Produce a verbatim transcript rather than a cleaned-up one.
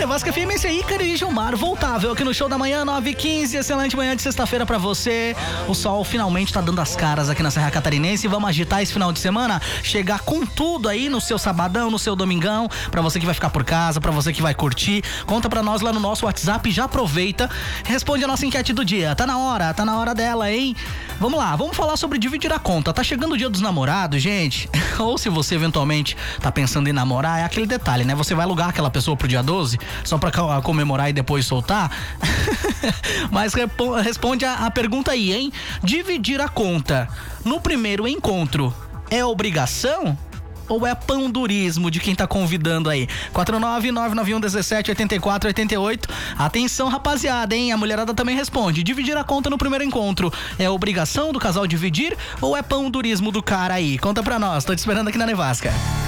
Nevasca F M, esse aí, Ícaro e Gilmar, voltável aqui no Show da Manhã, nove e quinze, excelente manhã de sexta-feira pra você. O sol finalmente tá dando as caras aqui na Serra Catarinense e vamos agitar esse final de semana, chegar com tudo aí no seu sabadão, no seu domingão, pra você que vai ficar por casa, pra você que vai curtir. Conta pra nós lá no nosso WhatsApp, já aproveita, responde a nossa enquete do dia. Tá na hora, tá na hora dela, hein? Vamos lá, vamos falar sobre dividir a conta. Tá chegando o dia dos namorados, gente. Ou se você eventualmente tá pensando em namorar, é aquele detalhe, né? Você vai alugar aquela pessoa pro dia doze, só pra comemorar e depois soltar? Mas responde a, a pergunta aí, hein? Dividir a conta no primeiro encontro é obrigação? Ou é pandurismo de quem tá convidando aí? quatro nove nove nove um um sete oito quatro oito oito. Atenção, rapaziada, hein? A mulherada também responde. Dividir a conta no primeiro encontro é obrigação do casal dividir ou é pandurismo do cara aí? Conta pra nós, tô te esperando aqui na Nevasca.